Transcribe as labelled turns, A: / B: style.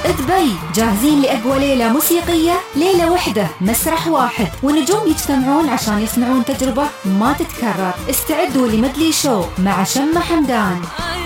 A: دبي جاهزين لأقوى ليلة موسيقية، ليلة وحدة مسرح واحد ونجوم يجتمعون عشان يصنعون تجربة ما تتكرر. استعدوا لمدلي شو مع شمة حمدان.